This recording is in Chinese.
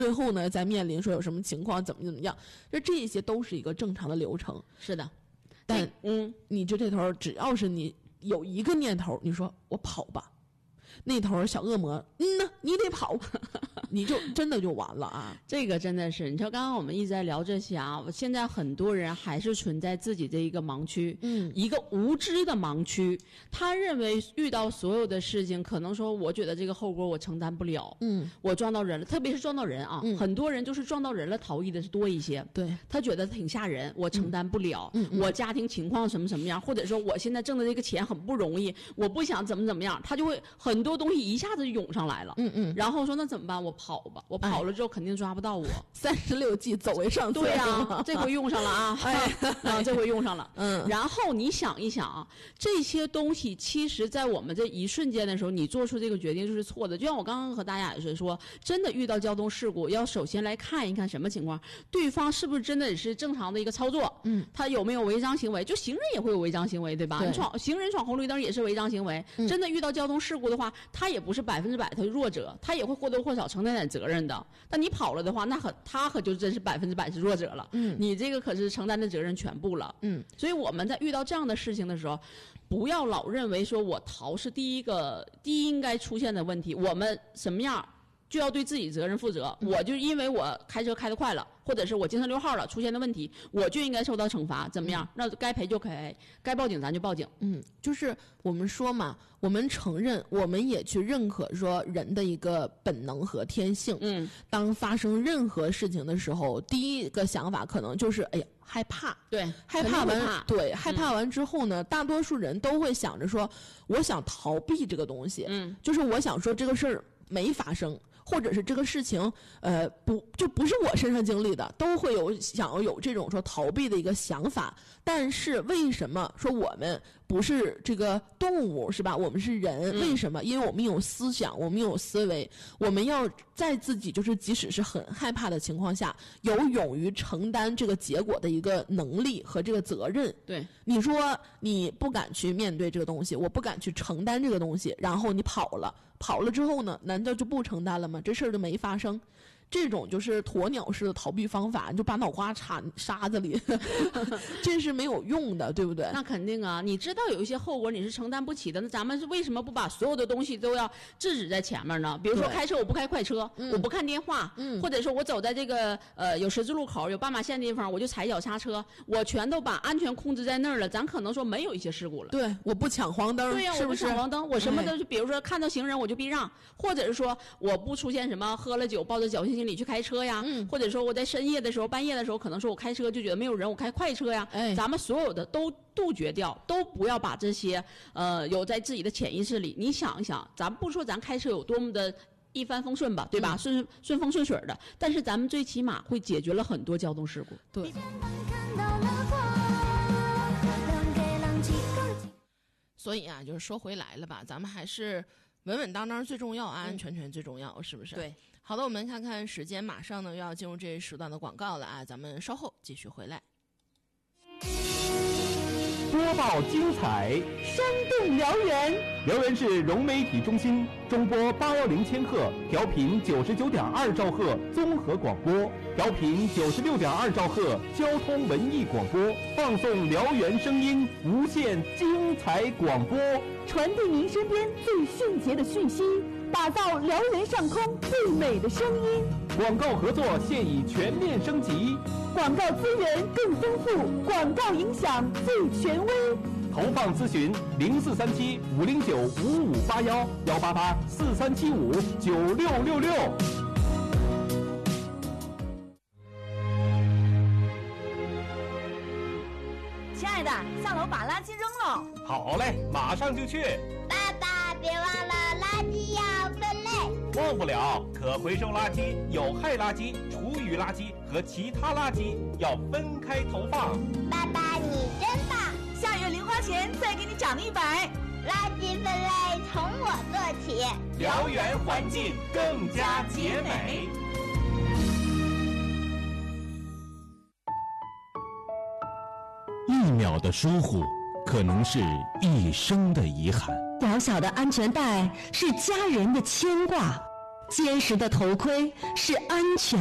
最后呢再面临说有什么情况怎么样，这些都是一个正常的流程。 是的， 但你就这头只要是你有一个念头，你说我跑吧，那头小恶魔你得跑你就真的就完了啊。 这个真的是，你知道刚刚我们一直在聊这些啊，现在很多人还是存在自己的一个盲区，一个无知的盲区。他认为遇到所有的事情，可能说我觉得这个后果我承担不了，我撞到人了，特别是撞到人啊，很多人就是撞到人了逃逸的是多一些。 对， 他觉得挺吓人，我承担不了，我家庭情况什么什么样，或者说我现在挣的这个钱很不容易，我不想怎么样，他就会很多东西一下子就涌上来了。然后说那怎么办？我跑吧，我跑了之后肯定抓不到我。 36计走为上策。 对呀，这回用上了啊！这回用上了。然后你想一想啊，这些东西其实在我们这一瞬间的时候，你做出这个决定就是错的。就像我刚刚和大家也是说，真的遇到交通事故，要首先来看一看什么情况，对方是不是真的也是正常的一个操作，他有没有违章行为？就行人也会有违章行为，对吧？行人闯红绿灯也是违章行为。真的遇到交通事故的话，他也不是100%他弱者，他也会或多或少承担点责任的。但你跑了的话，他可就真是100%是弱者了。你这个可是承担的责任全部了。所以我们在遇到这样的事情的时候，不要老认为说我逃是第一应该出现的问题。我们什么样就要对自己责任负责。我就因为我开车开得快了，或者是我精神6号了，出现的问题，我就应该受到惩罚，怎么样？那该赔就赔，该报警咱就报警。 就是我们说嘛，我们承认，我们也去认可说人的一个本能和天性。当发生任何事情的时候，第一个想法可能就是哎呀害怕。 对， 害怕完，对，害怕完之后呢，大多数人都会想着说，我想逃避这个东西。就是我想说这个事儿没发生，或者是这个事情不是我身上经历的，都会想要有这种说逃避的一个想法。但是为什么说我们不是这个动物，是吧？我们是人，为什么？因为我们有思想，我们有思维，我们要在自己就是即使是很害怕的情况下，有勇于承担这个结果的一个能力和这个责任。 对， 你说你不敢去面对这个东西，我不敢去承担这个东西，然后你跑了之后呢，难道就不承担了吗？这事儿就没发生。这种就是鸵鸟式的逃避方法，你就把脑瓜插沙子里这是没有用的，对不对？ 那肯定啊，你知道有一些后果你是承担不起的，那咱们是为什么不把所有的东西都要制止在前面呢？比如说开车我不开快车，我不看电话，或者说我走在这个有十字路口有斑马线的地方，我就踩脚刹车，我全都把安全控制在那儿了，咱可能说没有一些事故了。 对，我不抢黄灯， 对呀，我不抢黄灯，我什么都是，比如说看到行人我就避让，或者是说我不出现什么喝了酒抱着侥幸心理去开车呀，或者说我在深夜的时候半夜的时候可能说我开车就觉得没有人我开快车呀，咱们所有的都杜绝掉，都不要把这些有在自己的潜意识里。你想一想，咱不说咱开车有多么的一帆风顺吧，对吧？顺风顺水的，但是咱们最起码会解决了很多交通事故。 对。所以啊，就是说回来了吧，咱们还是稳稳当当最重要，安安全全最重要，是不是？ 对。 好的，我们看看时间，马上呢又要进入这一时段的广告了啊，咱们稍后继续回来。 播报精彩， 生动辽源。 辽源市融媒体中心中波810千赫，调频99.2兆赫综合广播，调频96.2兆赫交通文艺广播，放送辽源声音，无限精彩广播， 传递您身边最迅捷的讯息，打造辽源上空最美的声音。 广告合作现已全面升级， 广告资源更丰富，广告影响最权威。 投放咨询0437-509-5581，188-4375-9666。 亲爱的，下楼把垃圾扔了。 好嘞，马上就去。 爸爸，别忘了垃圾要分类。 忘不了，可回收垃圾、有害垃圾、厨余垃圾和其他垃圾要分开投放。 爸爸，你真棒！ 下月零花钱再给你涨100。 垃圾分类从我做起， 辽源环境更加洁美。 1秒的疏忽，可能是一生的遗憾。 小小的安全带是家人的牵挂， 坚实的头盔是安全